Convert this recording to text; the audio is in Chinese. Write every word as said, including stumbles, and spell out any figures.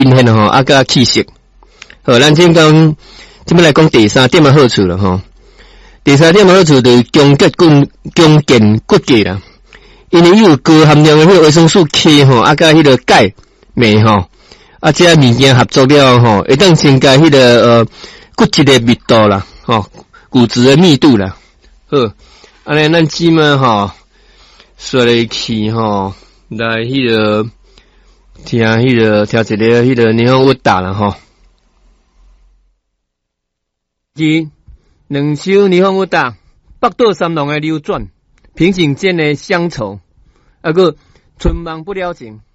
明显吼，啊甲气色。好，咱先讲，这边来讲第三点的好处了吼。第三点的好处就是强健骨强健骨骼啦，因为伊有高含量的迄个维生素 K 吼，啊甲迄个钙、镁吼，啊这物件合作了吼，会当增加迄个呃骨质的密度啦，吼，骨质的密度啦。好，安尼咱即嘛吼，说来去吼，来迄个听迄个听一个迄个日本武打啦吼。二两首日本武打，北斗三郎的流转，平井坚的乡愁，啊个春梦不了情。